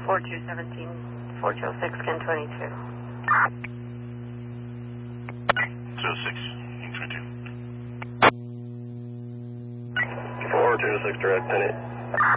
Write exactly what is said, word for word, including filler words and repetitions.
four two seventeen, four two oh six, Ken twenty-two. two oh six, Ken twenty-two. four two oh six, direct, pin it.